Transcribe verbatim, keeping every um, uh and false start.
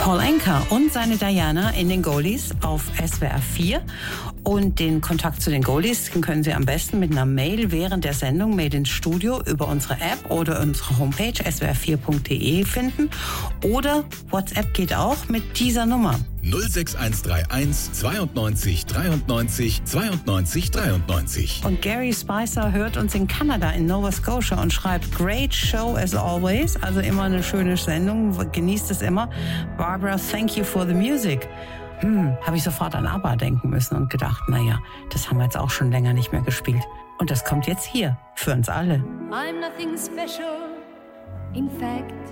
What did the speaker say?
Paul Anka und seine Diana in den Goldies auf S W R vier. Und den Kontakt zu den Goldies können Sie am besten mit einer Mail während der Sendung Made in Studio über unsere App oder unsere Homepage s w r vier punkt d e finden. Oder WhatsApp geht auch mit dieser Nummer. null sechs eins drei eins zweiundneunzig dreiundneunzig zweiundneunzig dreiundneunzig. Und Gary Spicer hört uns in Kanada, in Nova Scotia und schreibt, great show as always. Also immer eine schöne Sendung, genießt es immer. Barbara, thank you for the music. Hm, habe ich sofort an ABBA denken müssen und gedacht, naja, das haben wir jetzt auch schon länger nicht mehr gespielt. Und das kommt jetzt hier, für uns alle. I'm nothing special, in fact